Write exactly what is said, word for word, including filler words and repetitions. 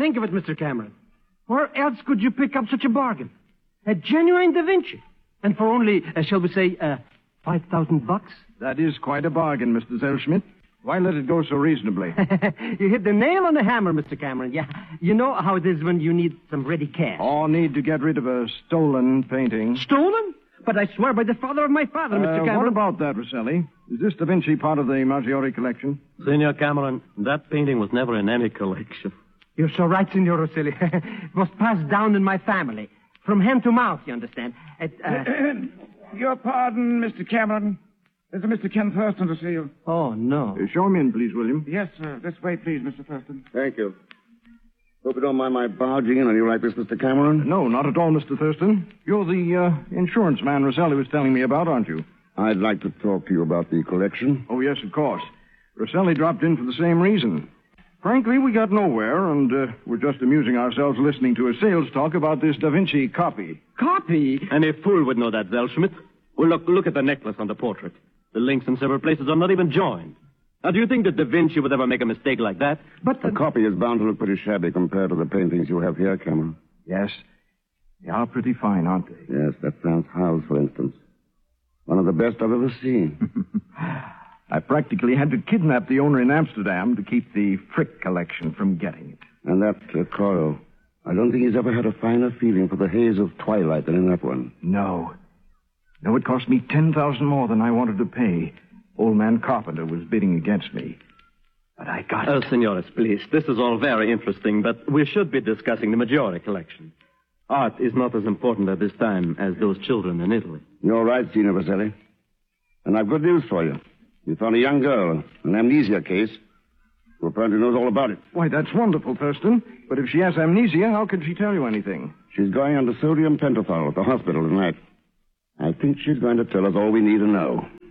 think of it, Mister Cameron. Where else could you pick up such a bargain? A genuine Da Vinci. And for only, uh, shall we say, uh, five thousand bucks? That is quite a bargain, Mister Zellschmidt. Why let it go so reasonably? You hit the nail on the hammer, Mister Cameron. Yeah, you know how it is when you need some ready cash. Oh, need to get rid of a stolen painting. Stolen? But I swear by the father of my father, Uh, Mister Cameron. What about that, Rosselli? Is this Da Vinci part of the Maggiore collection? Senor Cameron, that painting was never in any collection. You're so right, Signor Rosselli. It was passed down in my family. From hand to mouth, you understand. It, uh... Your pardon, Mister Cameron. There's a Mister Ken Thurston to see you. Oh, no. Uh, show him in, please, William. Yes, sir. This way, please, Mister Thurston. Thank you. Hope you don't mind my barging in on you like this, Mister Cameron. No, not at all, Mister Thurston. You're the uh, insurance man Rosselli was telling me about, aren't you? I'd like to talk to you about the collection. Oh, yes, of course. Rosselli dropped in for the same reason. Frankly, we got nowhere, and uh, we're just amusing ourselves listening to a sales talk about this Da Vinci copy. Copy? Any fool would know that, Zellschmidt. Well, look, look at the necklace on the portrait. The links in several places are not even joined. Now, do you think that Da Vinci would ever make a mistake like that? But the copy is bound to look pretty shabby compared to the paintings you have here, Cameron. Yes. They are pretty fine, aren't they? Yes, that Franz Hals, for instance. One of the best I've ever seen. I practically had to kidnap the owner in Amsterdam to keep the Frick collection from getting it. And that uh, Coyle, I don't think he's ever had a finer feeling for the haze of twilight than in that one. No. No, it cost me ten thousand dollars more than I wanted to pay. Old man Carpenter was bidding against me. But I got Oh, it. senores, please. This is all very interesting, but we should be discussing the Maggiore collection. Art is not as important at this time as those children in Italy. You're right, Signor Vaselli. And I've good news for you. We found a young girl, an amnesia case, who apparently knows all about it. Why, that's wonderful, Thurston. But if she has amnesia, how could she tell you anything? She's going under sodium pentothal at the hospital tonight. I think she's going to tell us all we need to know.